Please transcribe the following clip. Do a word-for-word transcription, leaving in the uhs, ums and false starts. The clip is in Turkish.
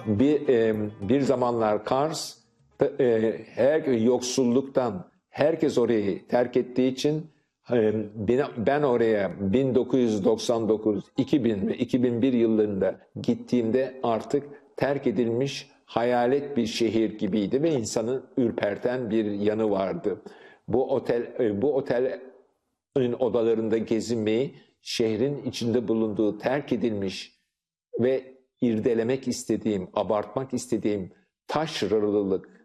bir e, bir zamanlar Kars e, her yoksulluktan herkes orayı terk ettiği için e, ben oraya bin dokuz yüz doksan dokuz, iki bin ve iki bin bir yıllarında gittiğimde artık terk edilmiş hayalet bir şehir gibiydi ve insanı ürperten bir yanı vardı. Bu otel bu otelin odalarında gezinmeyi, şehrin içinde bulunduğu terk edilmiş ve irdelemek istediğim, abartmak istediğim taşralılık,